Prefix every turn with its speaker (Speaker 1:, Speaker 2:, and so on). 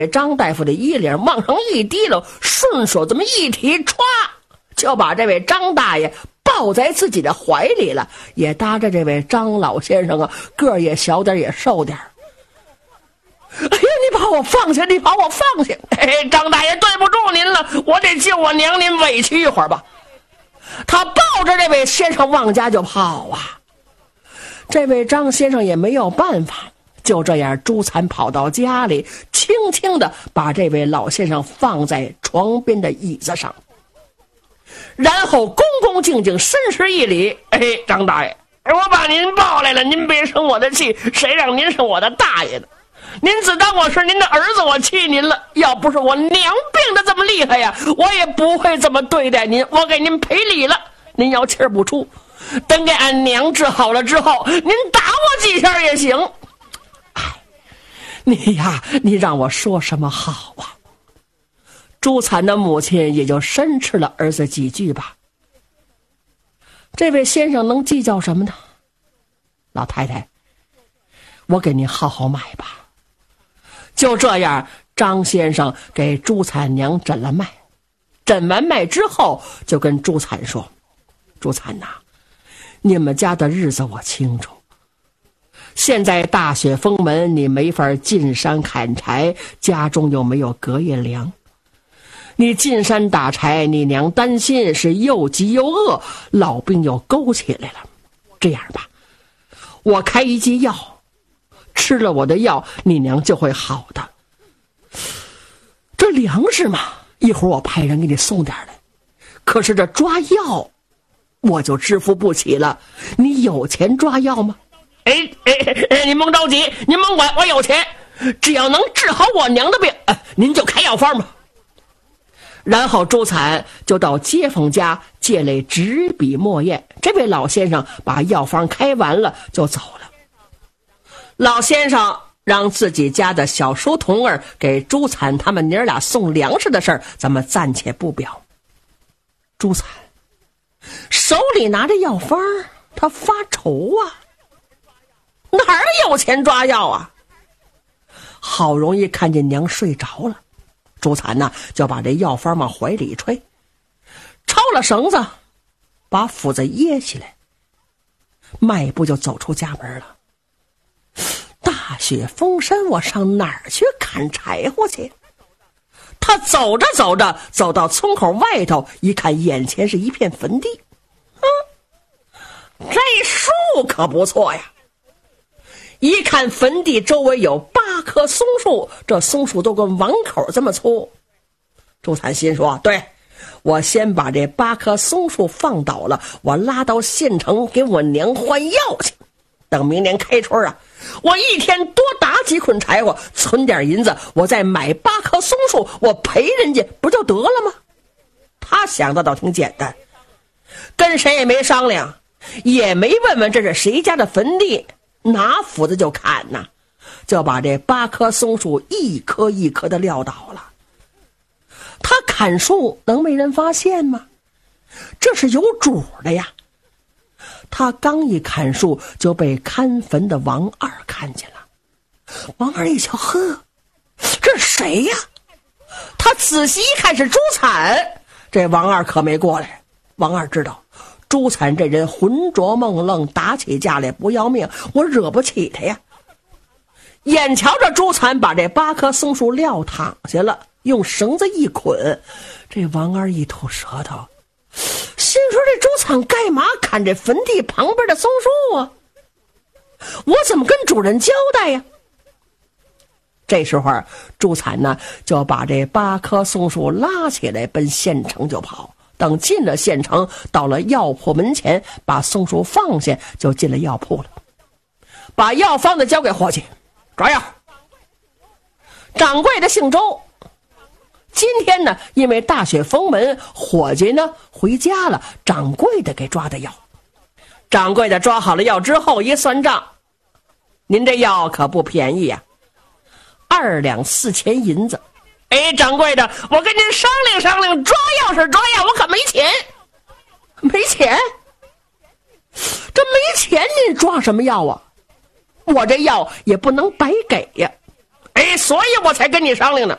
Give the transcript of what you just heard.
Speaker 1: 张大夫的衣领往上一提溜，顺手这么一提，歘，就把这位张大爷抱在自己的怀里了，也搭着这位张老先生啊，个儿也小点也瘦点。哎呀，你把我放下，你把我放下！哎，张大爷，对不住您了，我得救我娘，您委屈一会儿吧。他抱着这位先生往家就跑啊。这位张先生也没有办法，就这样朱蚕跑到家里，轻轻地把这位老先生放在床边的椅子上，然后恭恭敬敬深施一礼。哎，张大爷，我把您抱来了，您别生我的气，谁让您是我的大爷的？您只当我是您的儿子，我气您了。要不是我娘病得这么厉害呀，我也不会这么对待您。我给您赔礼了，您要气儿不出，等给俺娘治好了之后，您打我几下也行。哎，你呀，你让我说什么好啊？朱蚕的母亲也就申斥了儿子几句吧。这位先生能计较什么呢？老太太，我给您好好买吧。就这样，张先生给朱蚕娘诊了脉，诊完脉之后，就跟朱蚕说：“朱蚕呐，你们家的日子我清楚。现在大雪封门，你没法进山砍柴，家中又没有隔夜粮。你进山打柴，你娘担心是又急又饿，老病又勾起来了。这样吧，我开一剂药。”吃了我的药，你娘就会好的。这粮食嘛，一会儿我派人给你送点来。可是这抓药，我就支付不起了。你有钱抓药吗？哎，您甭着急，您甭管，我有钱，只要能治好我娘的病，您就开药方吧。然后朱蚕就到街坊家借来纸笔墨砚，这位老先生把药方开完了就走了。老先生让自己家的小书童儿给朱蚕他们娘俩送粮食的事儿，咱们暂且不表。朱蚕手里拿着药方，他发愁啊，哪儿有钱抓药啊？好容易看见娘睡着了，朱蚕呢就把这药方往怀里一揣，抄了绳子，把斧子掖起来，迈步就走出家门了。大雪封山，我上哪儿去砍柴火去？他走着走着，走到村口外头，一看眼前是一片坟地。这树可不错呀！一看坟地周围有8棵松树，这松树都跟碗口这么粗。朱蚕心说：对，我先把这8棵松树放倒了，我拉到县城给我娘换药去。等明年开春啊，我一天多打几捆柴火，存点银子，我再买8棵松树，我赔人家不就得了吗？他想的倒挺简单，跟谁也没商量，也没问问这是谁家的坟地，拿斧子就砍呐，就把这8棵松树一棵一棵的撂倒了。他砍树能没人发现吗？这是有主的呀。他刚一砍树，就被看坟的王二看见了。王二一瞧，呵，这是谁呀？他仔细一看是朱蚕。这王二可没过来。王二知道朱蚕这人浑浊梦愣，打起架来不要命，我惹不起他呀。眼瞧着朱蚕把这8棵松树撂躺下了，用绳子一捆，这王二一吐舌头，心说这朱蚕干嘛砍这坟地旁边的松树啊？我怎么跟主人交代呀？这时候朱蚕呢就把这8棵松树拉起来奔县城就跑。等进了县城，到了药铺门前，把松树放下，就进了药铺了，把药方子交给伙计，抓药。掌柜的姓周，今天呢因为大雪封门，伙计呢回家了，掌柜的给抓的药。掌柜的抓好了药之后一算账，您这药可不便宜呀，2两4钱银子。哎，掌柜的，我跟您商量商量，抓药是抓药，我可没钱。没钱？这没钱您抓什么药啊？我这药也不能白给呀。哎，所以我才跟你商量呢。